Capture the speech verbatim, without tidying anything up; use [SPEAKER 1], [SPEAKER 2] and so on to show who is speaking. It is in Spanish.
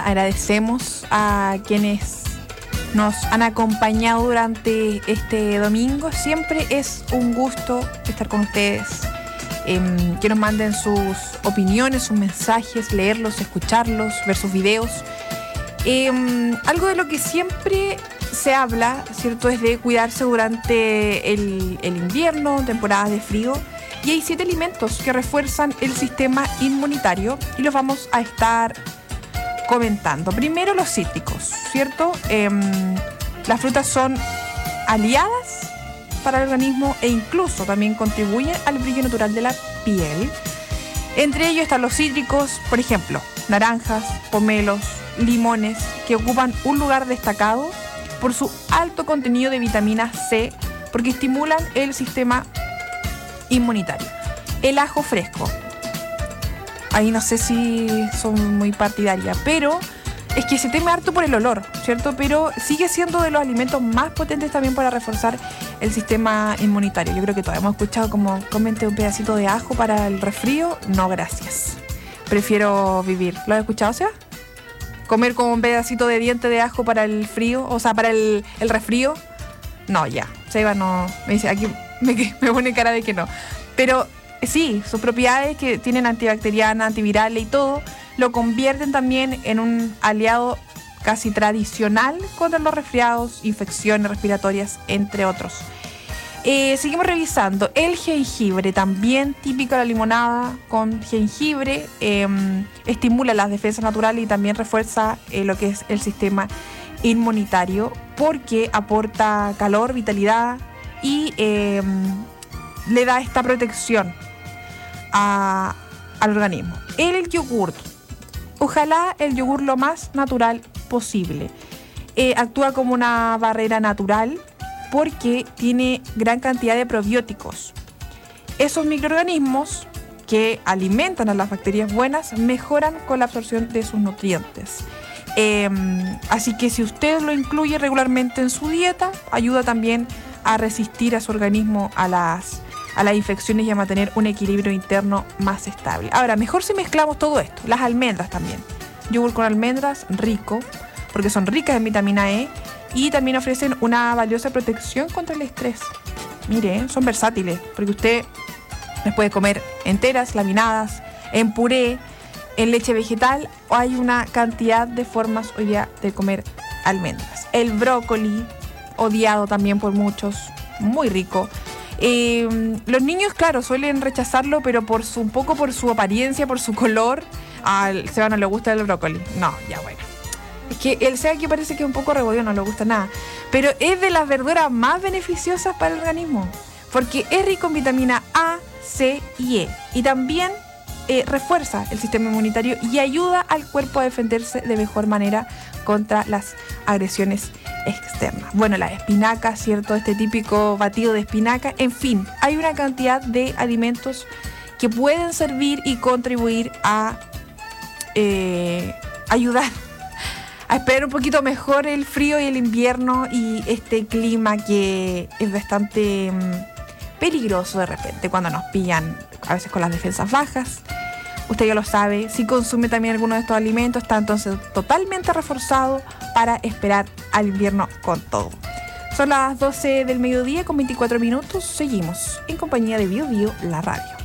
[SPEAKER 1] agradecemos a quienes nos han acompañado durante este domingo. Siempre es un gusto estar con ustedes, eh, que nos manden sus opiniones, sus mensajes, leerlos, escucharlos, ver sus videos. Eh, algo de lo que siempre se habla, ¿cierto?, es de cuidarse durante el, el invierno, temporadas de frío. Y hay siete alimentos que refuerzan el sistema inmunitario y los vamos a estar comentando. Primero, los cítricos, ¿cierto? Eh, las frutas son aliadas para el organismo e incluso también contribuyen al brillo natural de la piel. Entre ellos están los cítricos, por ejemplo, naranjas, pomelos, limones, que ocupan un lugar destacado por su alto contenido de vitamina C, porque estimulan el sistema inmunitario. El ajo fresco, ahí no sé si son muy partidaria, pero es que se teme harto por el olor, ¿cierto? Pero sigue siendo de los alimentos más potentes también para reforzar el sistema inmunitario. Yo creo que todos hemos escuchado como comente un pedacito de ajo para el resfrío. No, gracias. Prefiero vivir. ¿Lo has escuchado, Seba? Comer como un pedacito de diente de ajo para el frío, o sea, para el, el resfrío. No, ya. Seba no, me dice, aquí me, me pone cara de que no. Pero sí, sus propiedades que tienen antibacteriana, antivirales y todo, lo convierten también en un aliado casi tradicional contra los resfriados, infecciones respiratorias, entre otros. Eh, seguimos revisando. El jengibre, también típico de la limonada con jengibre, eh, estimula las defensas naturales y también refuerza eh, lo que es el sistema inmunitario porque aporta calor, vitalidad y eh, le da esta protección a, al organismo. El yogur, ojalá el yogur lo más natural posible. Eh, actúa como una barrera natural porque tiene gran cantidad de probióticos. Esos microorganismos que alimentan a las bacterias buenas mejoran con la absorción de sus nutrientes. Eh, así que si usted lo incluye regularmente en su dieta, ayuda también a resistir a su organismo a las, a las infecciones y a mantener un equilibrio interno más estable. Ahora, mejor si mezclamos todo esto. Las almendras también. Yogur con almendras, rico, porque son ricas en vitamina E y también ofrecen una valiosa protección contra el estrés. Mire, son versátiles, porque usted las puede comer enteras, laminadas, en puré, en leche vegetal, o hay una cantidad de formas hoy día de comer almendras. El brócoli, odiado también por muchos, muy rico. Eh, los niños, claro, suelen rechazarlo, pero por su, un poco por su apariencia, por su color. Al Seba no le gusta el brócoli. No, ya bueno. Es que el Seba aquí parece que es un poco rebollo, no le gusta nada. Pero es de las verduras más beneficiosas para el organismo, porque es rico en vitamina A, C y E. Y también eh, refuerza el sistema inmunitario y ayuda al cuerpo a defenderse de mejor manera contra las agresiones externas. Bueno, la espinaca, ¿cierto? Este típico batido de espinaca. En fin, hay una cantidad de alimentos que pueden servir y contribuir a eh, ayudar a esperar un poquito mejor el frío y el invierno y este clima que es bastante mmm, peligroso de repente cuando nos pillan a veces con las defensas bajas. Usted ya lo sabe, si consume también alguno de estos alimentos, está entonces totalmente reforzado para esperar al invierno con todo. Son las doce del mediodía con veinticuatro minutos. Seguimos en compañía de Bio Bio, la radio.